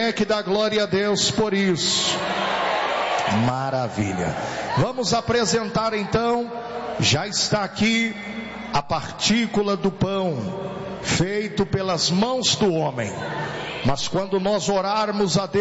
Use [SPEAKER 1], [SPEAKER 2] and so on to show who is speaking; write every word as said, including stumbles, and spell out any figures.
[SPEAKER 1] é que dá glória a Deus por isso? Maravilha. Vamos apresentar então, já está aqui a partícula do pão, feito pelas mãos do homem. Mas quando nós orarmos a Deus,